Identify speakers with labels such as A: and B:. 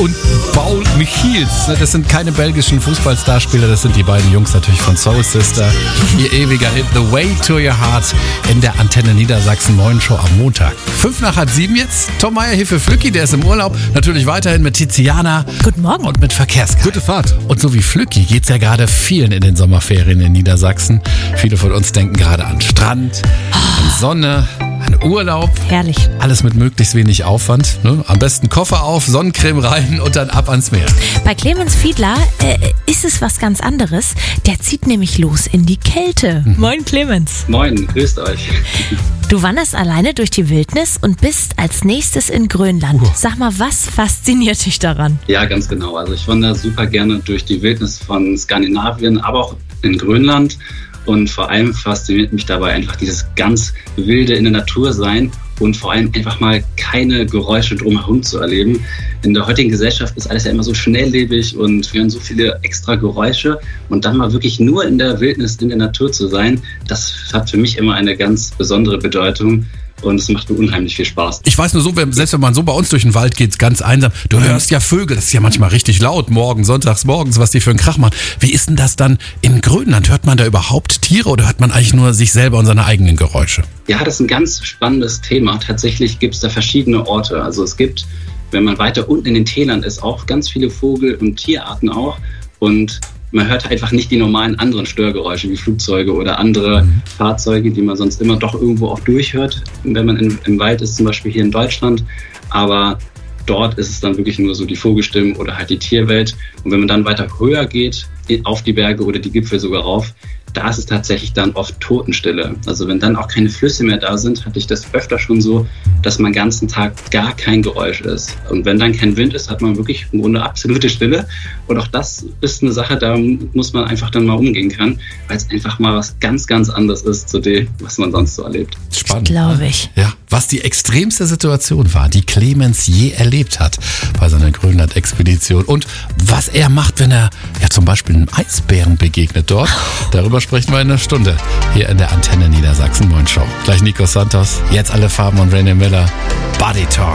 A: und Paul Michiels. Das sind keine belgischen Fußballstarspieler, das sind die beiden Jungs natürlich von Soul Sister. Ihr ewiger Hit The Way to Your Heart in der Antenne Niedersachsen Morgenshow am Montag. 6:05 jetzt. Tom Meyer hier für Flücki, der ist im Urlaub. Natürlich weiterhin mit Tiziana.
B: Guten Morgen.
A: Und mit Verkehrskarte.
C: Gute Fahrt.
A: Und so wie Flücki geht's ja gerade vielen in den Sommerferien in Niedersachsen. Viele von uns denken gerade an Strand, an Sonne, an Urlaub.
B: Herrlich.
A: Alles mit möglichst wenig Aufwand. Ne? Am besten Koffer auf, Sonnencreme rein und dann ab ans Meer.
B: Bei Clemens Fiedler ist es was ganz anderes. Der zieht nämlich los in die Kälte. Moin Clemens.
D: Moin, grüßt euch.
B: Du wanderst alleine durch die Wildnis und bist als nächstes in Grönland. Sag mal, was fasziniert dich daran?
D: Ja, ganz genau. Also ich wandere super gerne durch die Wildnis von Skandinavien, aber auch in Grönland. Und vor allem fasziniert mich dabei einfach dieses ganz wilde in der Natur sein und vor allem einfach mal keine Geräusche drumherum zu erleben. In der heutigen Gesellschaft ist alles ja immer so schnelllebig und wir hören so viele extra Geräusche. Und dann mal wirklich nur in der Wildnis, in der Natur zu sein, das hat für mich immer eine ganz besondere Bedeutung. Und es macht mir unheimlich viel Spaß.
A: Ich weiß nur so, selbst wenn man so bei uns durch den Wald geht, ganz einsam. Du hörst ja Vögel, das ist ja manchmal richtig laut, sonntags morgens, was die für einen Krach machen. Wie ist denn das dann in Grönland? Hört man da überhaupt Tiere oder hört man eigentlich nur sich selber und seine eigenen Geräusche?
D: Ja, das ist ein ganz spannendes Thema. Tatsächlich gibt es da verschiedene Orte. Also es gibt, wenn man weiter unten in den Tälern ist, auch ganz viele Vogel- und Tierarten auch. Und man hört einfach nicht die normalen anderen Störgeräusche wie Flugzeuge oder andere Fahrzeuge, die man sonst immer doch irgendwo auch durchhört, wenn man im Wald ist, zum Beispiel hier in Deutschland. Aber dort ist es dann wirklich nur so die Vogelstimmen oder halt die Tierwelt. Und wenn man dann weiter höher geht, auf die Berge oder die Gipfel sogar rauf, da ist es tatsächlich dann oft Totenstille. Also wenn dann auch keine Flüsse mehr da sind, hatte ich das öfter schon so, dass man den ganzen Tag gar kein Geräusch ist. Und wenn dann kein Wind ist, hat man wirklich im Grunde absolute Stille. Und auch das ist eine Sache, da muss man einfach dann mal umgehen können, weil es einfach mal was ganz, ganz anderes ist zu dem, was man sonst so erlebt.
A: Spannend.
B: Glaube ich.
A: Ja, was die extremste Situation war, die Clemens je erlebt hat bei seiner Grönland-Expedition und was er macht, wenn er ja zum Beispiel einem Eisbären begegnet dort. Darüber sprechen wir in einer Stunde hier in der Antenne Niedersachsen Morgenshow. Gleich Nico Santos, jetzt alle Farben und René Miller. Body Talk.